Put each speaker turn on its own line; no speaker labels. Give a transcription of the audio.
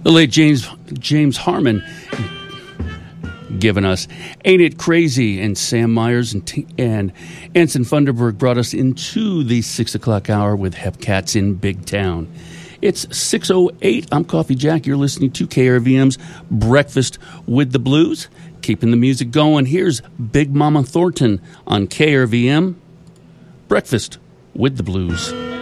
The late James Harmon giving us Ain't It Crazy, and Sam Myers and Anson Funderburg brought us into the 6 o'clock hour with Hepcats in Big Town. It's 6:08. I'm Coffee Jack. You're listening to KRVM's Breakfast with the Blues. Keeping the music going, here's Big Mama Thornton on KRVM Breakfast with the Blues.